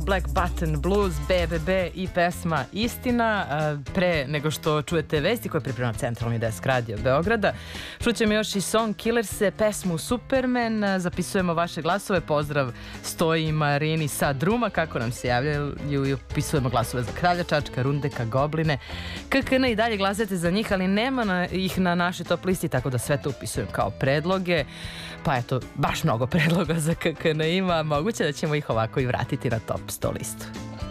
Black Button Blues, BBB i pesma Istina. Pre nego što čujete vesti koje priprema Centralni desk Radio Beograda, čućemo još i Song Killerse, pesmu Superman. Zapisujemo vaše glasove. Pozdrav Stoji Marini sa Druma, kako nam se javljaju, i upisujemo glasove za Kralja Čačka, Rundeka, Gobline, KKN. I dalje glasate za njih, ali nema ih na našoj top listi, tako da sve to upisujem kao predloge. Pa eto, baš mnogo predloga za KKN ima. Moguće da ćemo ih ovako i vratiti na top 100 listu.